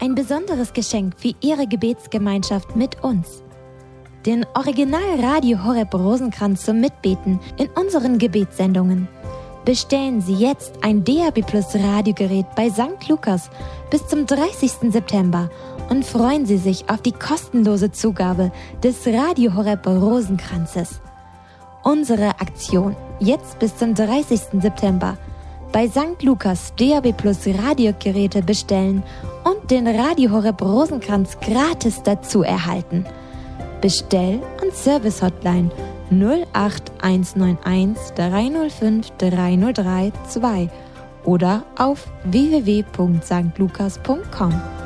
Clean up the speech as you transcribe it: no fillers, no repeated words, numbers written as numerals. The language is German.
ein besonderes Geschenk für Ihre Gebetsgemeinschaft mit uns. Den Original Radio Horeb Rosenkranz zum Mitbeten in unseren Gebetssendungen. Bestellen Sie jetzt ein DAB+ Radiogerät bei St. Lukas bis zum 30. September und freuen Sie sich auf die kostenlose Zugabe des Radio Horeb Rosenkranzes. Unsere Aktion jetzt bis zum 30. September. Bei St. Lukas DAB+ Radiogeräte bestellen und den Radio Horeb Rosenkranz gratis dazu erhalten. Bestell- und Service-Hotline 08191 305 3032 oder auf www.stlukas.com.